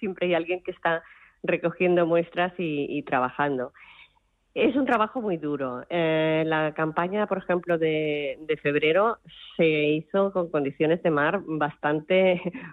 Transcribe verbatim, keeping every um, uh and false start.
siempre hay alguien que está recogiendo muestras y, y trabajando. Es un trabajo muy duro. Eh, la campaña, por ejemplo, de, de febrero se hizo con condiciones de mar bastante